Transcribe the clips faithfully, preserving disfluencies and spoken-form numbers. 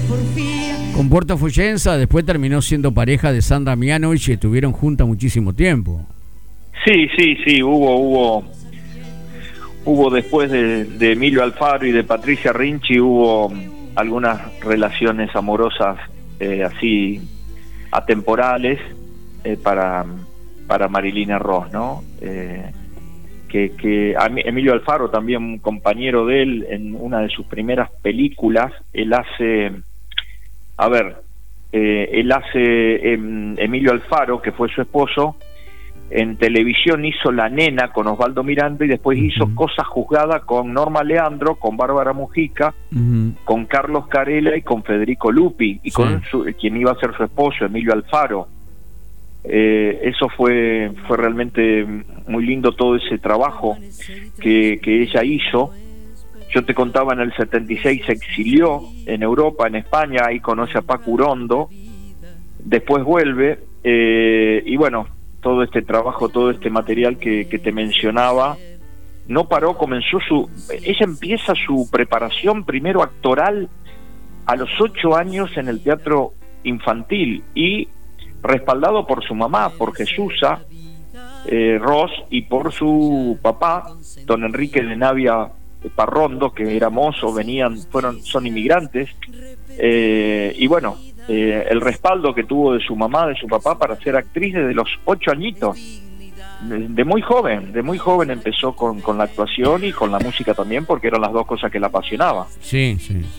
Con Puerto Fuyenza, después terminó siendo pareja de Sandra Mianovich y estuvieron juntas muchísimo tiempo. Sí, sí, sí, hubo, hubo, hubo después de, de Emilio Alfaro y de Patricia Rinchi, hubo algunas relaciones amorosas eh, así atemporales eh, para, para Marilina Ross, ¿no? Eh, que, que a mí, Emilio Alfaro, también un compañero de él, en una de sus primeras películas, él hace, a ver, eh, él hace, eh, Emilio Alfaro, que fue su esposo, en televisión hizo La Nena con Osvaldo Miranda y después uh-huh. hizo Cosa Juzgada con Norma Leandro, con Bárbara Mujica, uh-huh. con Carlos Carela y con Federico Lupi, y sí. con su, quien iba a ser su esposo, Emilio Alfaro. Eh, eso fue fue realmente muy lindo, todo ese trabajo que, que ella hizo. Yo te contaba, en el setenta y seis se exilió en Europa, en España, ahí conoce a Paco Urondo, después vuelve, eh, y bueno, todo este trabajo, todo este material que, que te mencionaba, no paró, comenzó su... Ella empieza su preparación primero actoral a los ocho años en el teatro infantil, y respaldado por su mamá, por Jesusa eh, Ross, y por su papá, don Enrique de Navia Parrondo, que era mozo, venían, fueron, son inmigrantes, eh, y bueno, eh, el respaldo que tuvo de su mamá, de su papá, para ser actriz desde los ocho añitos, de, de muy joven, de muy joven empezó con, con la actuación y con la música también, porque eran las dos cosas que la apasionaban. Sí, sí, sí.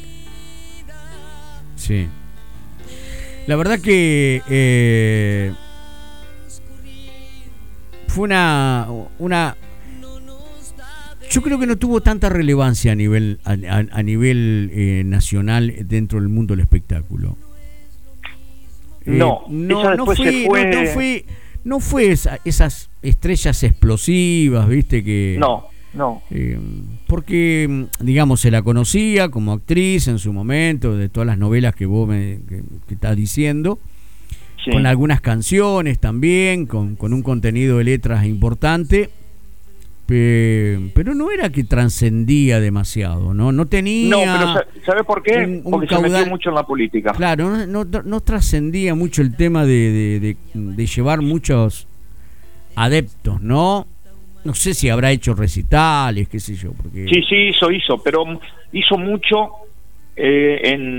Sí. La verdad que eh, fue una, una... Yo creo que no tuvo tanta relevancia a nivel a, a, a nivel eh, nacional dentro del mundo del espectáculo. Eh, no, no, no fue, se fue... No, no fue, no fue esa, esas estrellas explosivas, viste que. No, no. Eh, porque, digamos, se la conocía como actriz en su momento, de todas las novelas que vos me que, que estás diciendo, sí. Con algunas canciones también, con, con un contenido de letras importante. Pero no era que trascendía demasiado, ¿no? No tenía... No, pero ¿sabe por qué? Un, un Porque caudal, se metió mucho en la política. Claro, no, no, no trascendía mucho el tema de, de, de, de llevar muchos adeptos, ¿no? No sé si habrá hecho recitales, qué sé yo, porque... Sí, sí, hizo, hizo, pero hizo mucho eh,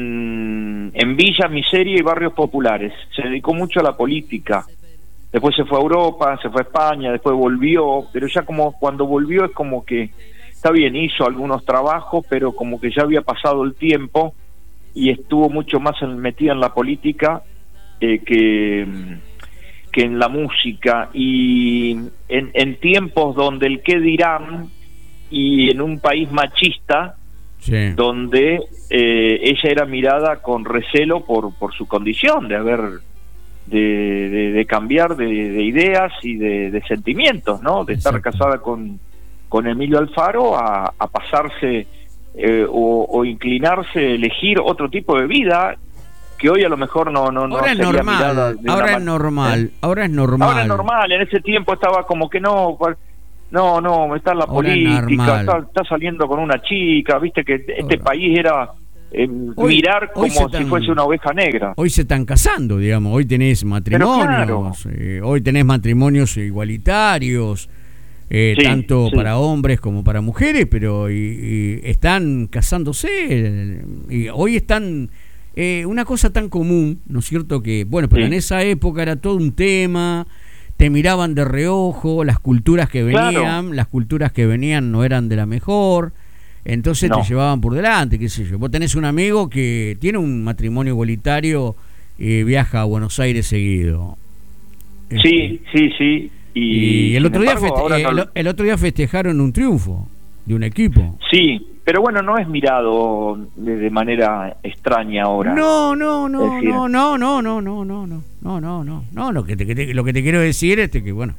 en, en Villa, Miseria y barrios populares. Se dedicó mucho a la política. Después se fue a Europa, se fue a España, después volvió, pero ya como cuando volvió es como que, está bien, hizo algunos trabajos, pero como que ya había pasado el tiempo y estuvo mucho más en, metida en la política eh, que, que en la música. Y en, en tiempos donde el qué dirán, y en un país machista, sí. donde eh, ella era mirada con recelo por, por su condición de haber... De, de, de cambiar de, de ideas y de, de sentimientos, ¿no? De estar Exacto. casada con, con Emilio Alfaro a, a pasarse eh, o, o inclinarse, elegir otro tipo de vida que hoy a lo mejor no no, no ahora sería es normal, mirada de ahora una es normal, ¿eh? ahora es normal. Ahora es normal, en ese tiempo estaba como que no, no, no, está en la ahora política, está, está saliendo con una chica, viste que este ahora. país era... Eh, hoy, mirar como si tan, fuese una oveja negra. Hoy se están casando, digamos, hoy tenés matrimonios, claro. eh, hoy tenés matrimonios igualitarios, eh, sí, tanto sí. para hombres como para mujeres, pero y, y están casándose, y hoy están, eh, una cosa tan común, ¿no es cierto? Que, bueno, pero sí. en esa época era todo un tema, te miraban de reojo, las culturas que venían, claro. las culturas que venían no eran de la mejor. Entonces no. te llevaban por delante, qué sé yo. Vos tenés un amigo que tiene un matrimonio igualitario y viaja a Buenos Aires seguido. Sí, este, sí, sí. Y, y el otro embargo, día feste no... el, el otro día festejaron un triunfo de un equipo. Sí, pero bueno, no es mirado de, de manera extraña ahora. No, no, no, decir... no, no, no, no, no, no, no, no, no, no, no. Lo que te, que te, lo que te quiero decir es que bueno,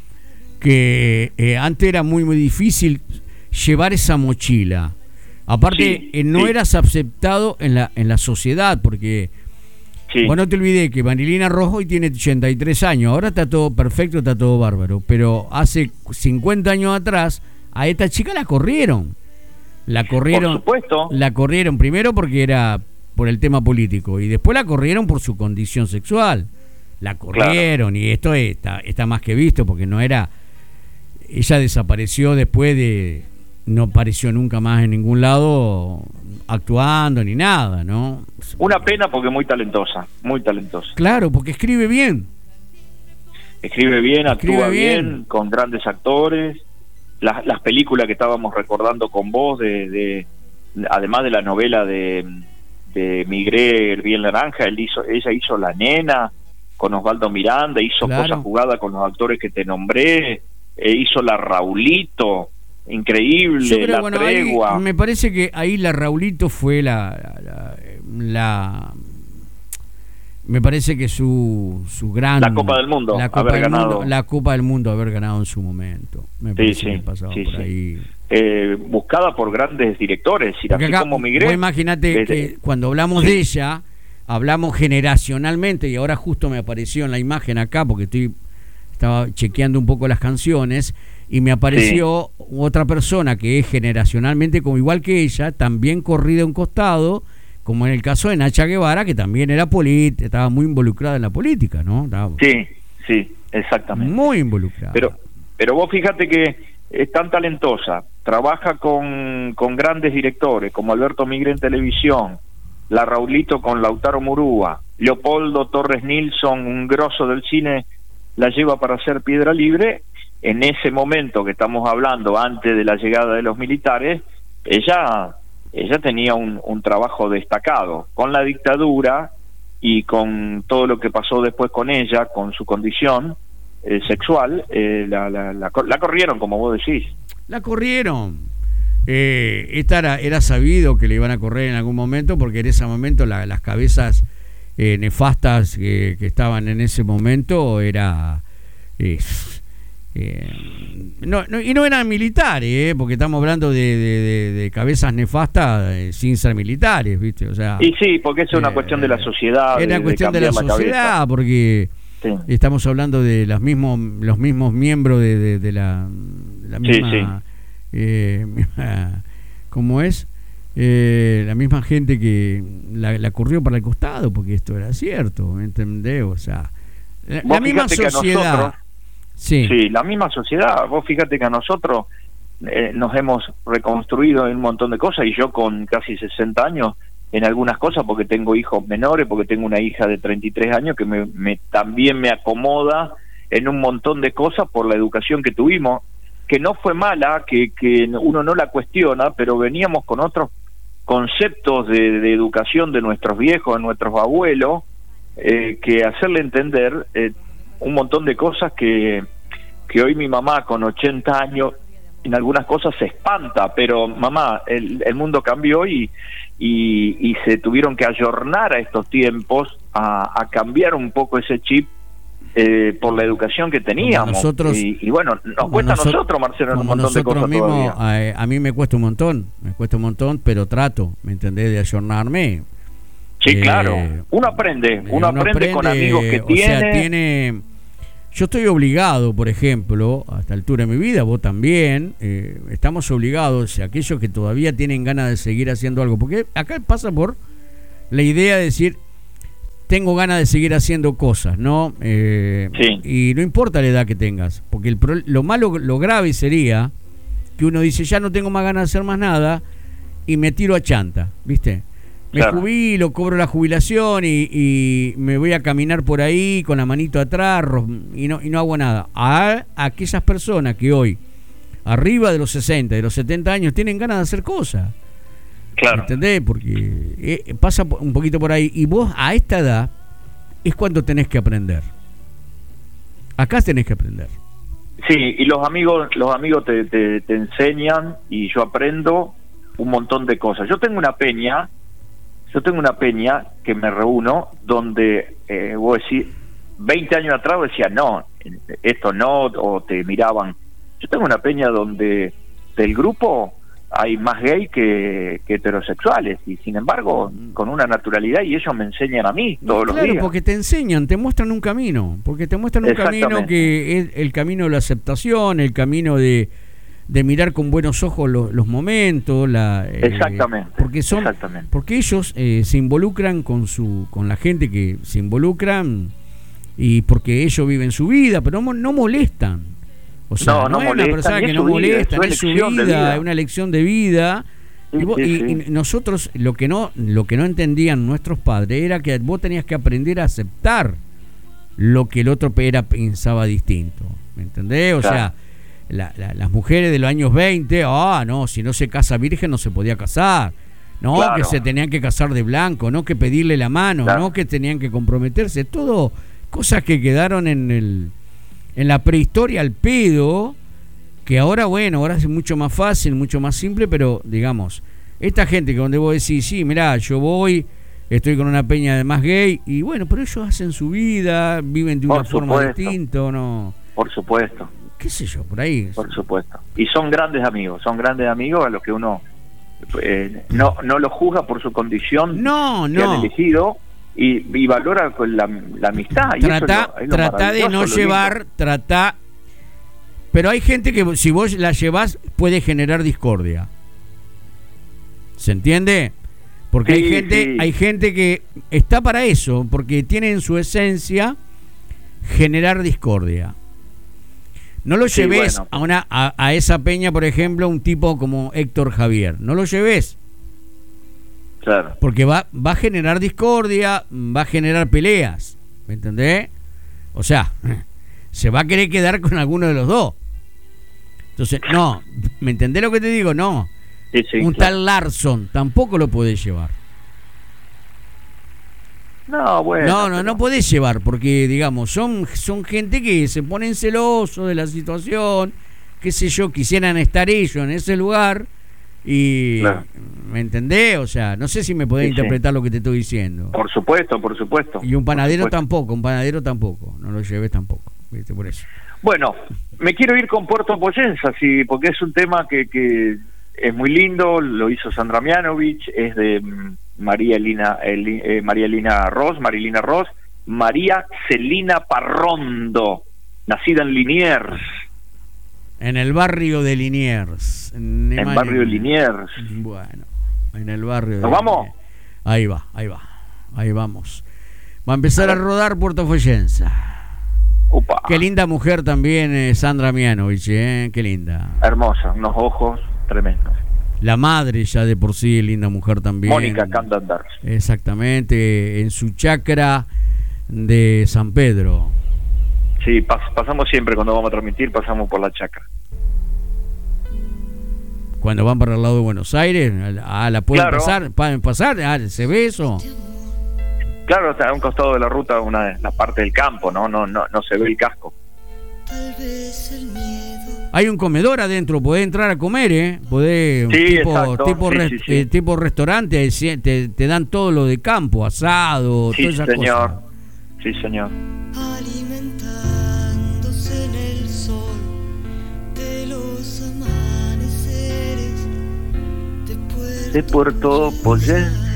que eh, antes era muy muy difícil llevar esa mochila. Aparte, sí, eh, no sí. eras aceptado en la en la sociedad, porque sí. vos no te olvidé que Marilina Ross hoy tiene ochenta y tres años, ahora está todo perfecto, está todo bárbaro, pero hace cincuenta años atrás a esta chica la corrieron. La corrieron, por supuesto. La corrieron primero porque era por el tema político, y después la corrieron por su condición sexual. La corrieron, claro. Y esto está, está más que visto, porque no era... Ella desapareció después de... No apareció nunca más en ningún lado actuando ni nada, ¿no? Una pena, porque muy talentosa, muy talentosa. Claro, porque escribe bien. Escribe bien, escribe actúa bien. bien, con grandes actores. Las, las películas que estábamos recordando con vos, de, de además de la novela de, de Migré, El Bien Naranja, él hizo, ella hizo La Nena con Osvaldo Miranda, hizo claro. Cosas Jugadas con los actores que te nombré, eh, hizo La Raulito, increíble. Yo creo, La bueno, Tregua. Ahí, me parece que ahí la Raulito fue la, la, la me parece que su su gran la Copa del Mundo, la Copa haber del ganado. Mundo, la Copa del Mundo haber ganado en su momento. Me parece sí, que sí, pasaba sí, por sí. ahí. Eh, buscada por grandes directores, y así acá, como Migré. Vos imagínate desde... que cuando hablamos sí. de ella, hablamos generacionalmente, y ahora justo me apareció en la imagen acá, porque estoy estaba chequeando un poco las canciones, y me apareció sí. otra persona que es generacionalmente como igual que ella, también corrida a un costado, como en el caso de Nacha Guevara, que también era política, estaba muy involucrada en la política, ¿no? Estaba sí, sí, exactamente. Muy involucrada. Pero, pero vos fíjate que es tan talentosa, trabaja con, con grandes directores, como Alberto Migré en televisión, la Raulito con Lautaro Murúa, Leopoldo Torres Nilsson, un grosso del cine, la lleva para hacer Piedra Libre. En ese momento que estamos hablando, antes de la llegada de los militares, ella ella tenía un, un trabajo destacado. Con la dictadura y con todo lo que pasó después con ella, con su condición eh, sexual, eh, la, la, la, la corrieron, como vos decís. La corrieron. Eh, esta era, era sabido que le iban a correr en algún momento, porque en ese momento la, las cabezas eh, nefastas que, que estaban en ese momento era... Eh, Eh, no, no, y no eran militares, eh, porque estamos hablando de, de, de, de cabezas nefastas eh, sin ser militares, ¿viste? O sea, y sí, porque es una eh, cuestión de la sociedad. Es una cuestión de la, la sociedad, porque sí. estamos hablando de los mismos, los mismos miembros de, de, de, la, de la misma, sí, sí. Eh, misma, ¿cómo es? Eh, la misma gente que la, la corrió para el costado, porque esto era cierto, ¿me entendés? O sea, la, la misma sociedad. Sí. sí, la misma sociedad. Vos fíjate que a nosotros eh, nos hemos reconstruido en un montón de cosas, y yo con casi sesenta años en algunas cosas, porque tengo hijos menores, porque tengo una hija de treinta y tres años que me, me también me acomoda en un montón de cosas por la educación que tuvimos, que no fue mala, que, que uno no la cuestiona, pero veníamos con otros conceptos de, de educación de nuestros viejos, de nuestros abuelos, eh, que hacerle entender eh, un montón de cosas que, que hoy mi mamá con ochenta años en algunas cosas se espanta, pero mamá, el, el mundo cambió y, y, y se tuvieron que ayornar a estos tiempos, a, a cambiar un poco ese chip eh, por la educación que teníamos. Nosotros, y, y bueno, nos cuesta nosotros, a nosotros, Marcelo, un montón de cosas mismo, todavía. A, a mí me cuesta un montón, me cuesta un montón, pero trato, ¿me entendés?, de ayornarme. Sí, eh, claro, uno aprende, uno, uno aprende, aprende con amigos que o tiene. Sea, tiene... Yo estoy obligado, por ejemplo, a esta altura de mi vida, vos también, eh, estamos obligados, aquellos que todavía tienen ganas de seguir haciendo algo, porque acá pasa por la idea de decir, tengo ganas de seguir haciendo cosas, ¿no? Eh, sí. Y no importa la edad que tengas, porque el pro, lo malo, lo grave sería que uno dice, ya no tengo más ganas de hacer más nada, y me tiro a chanta, ¿viste? Me claro. jubilo, cobro la jubilación y, y me voy a caminar por ahí con la manito atrás y no, y no hago nada. A, a aquellas personas que hoy, arriba de los sesenta, de los setenta años, tienen ganas de hacer cosas. Claro. ¿Entendés? Porque eh, pasa un poquito por ahí. Y vos a esta edad es cuando tenés que aprender. Acá tenés que aprender. Sí, y los amigos, los amigos te, te, te enseñan, y yo aprendo un montón de cosas. Yo tengo una peña Yo tengo una peña que me reúno donde eh, vos decís, veinte años atrás decía no, esto no, o te miraban. Yo tengo una peña donde del grupo hay más gay que, que heterosexuales, y sin embargo con una naturalidad, y ellos me enseñan a mí todos claro, los días. Porque te enseñan, te muestran un camino, porque te muestran un camino que es el camino de la aceptación, el camino de de mirar con buenos ojos los, los momentos, la, eh, exactamente, porque son, exactamente. porque ellos eh, se involucran con su, con la gente que se involucran y porque ellos viven su vida, pero no, no molestan. O sea, no, no, no es una persona que no molesta, es su vida, vida, es una elección de vida. Sí, y, vos, sí, y, sí. y nosotros lo que no, lo que no entendían nuestros padres era que vos tenías que aprender a aceptar lo que el otro era, pensaba distinto. ¿Me entendés? O claro. sea, la, la, las mujeres de los años veinte, ah, no, si no se casa virgen no se podía casar. No, claro. que se tenían que casar de blanco, no que pedirle la mano, claro. no que tenían que comprometerse. Todo cosas que quedaron en el en la prehistoria al pedo, que ahora, bueno, ahora es mucho más fácil, mucho más simple, pero digamos, esta gente que donde vos decís, sí, mirá, yo voy, estoy con una peña de más gay, y bueno, pero ellos hacen su vida, viven de una forma distinta, ¿no? Por supuesto. ¿Qué sé yo, por ahí? Por supuesto. Y son grandes amigos, son grandes amigos a los que uno eh, no no lo juzga por su condición no, que no. han elegido y, y valora con la, la amistad. Y trata, eso es lo, es lo trata de no llevar, lindo. trata... Pero hay gente que si vos la llevás puede generar discordia. ¿Se entiende? Porque sí, hay gente, sí. hay gente que está para eso, porque tiene en su esencia generar discordia. No lo sí, lleves bueno. a una a, a esa peña, por ejemplo, un tipo como Héctor Javier. No lo lleves. Claro. Porque va, va a generar discordia, va a generar peleas. ¿Me entendés? O sea, se va a querer quedar con alguno de los dos. Entonces, no, ¿me entendés lo que te digo? No. Sí, sí, un claro. tal Larson tampoco lo podés llevar. No, bueno. No, no, pero... no podés llevar, porque, digamos, son, son gente que se ponen celosos de la situación, qué sé yo, quisieran estar ellos en ese lugar y... Claro. ¿Me entendés? O sea, no sé si me podés sí, interpretar sí. lo que te estoy diciendo. Por supuesto, por supuesto. Y un panadero tampoco, un panadero tampoco, no lo lleves tampoco, ¿viste? Por eso. Bueno, me quiero ir con Puerto Poyensa, sí, porque es un tema que, que es muy lindo, lo hizo Sandra Mianovich, es de María Elina, El, eh, María Elina Ross, Marilina Ross, María Celina Parrondo, nacida en Liniers. En el barrio de Liniers. En el barrio de Liniers. Bueno, en el barrio de ¿Nos vamos? Liniers. Ahí va, ahí va, ahí vamos. Va a empezar a rodar Puerto Poyensa. Upa. Qué linda mujer también, eh, Sandra Mianovich, ¿eh? Qué linda. Hermosa, unos ojos tremendos. La madre ya de por sí, linda mujer también. Mónica Candandars. Exactamente, en su chacra de San Pedro. Sí, pas pasamos siempre cuando vamos a transmitir, pasamos por la chacra. Cuando van para el lado de Buenos Aires, ah, la pueden claro. pasar, pueden pasar, ah, ¿se ve eso? Claro, está a un costado de la ruta, una la parte del campo, no, no, no, no se ve el casco. Hay un comedor adentro, podés entrar a comer, ¿eh? Podés, sí, tipo, exacto. tipo, sí, rest, sí, sí. Eh, tipo restaurante, te, te dan todo lo de campo, asado, sí, todas esas señor. cosas. Sí, señor. Alimentándose en el sol de los amaneceres de Puerto, de Puerto Poyensa.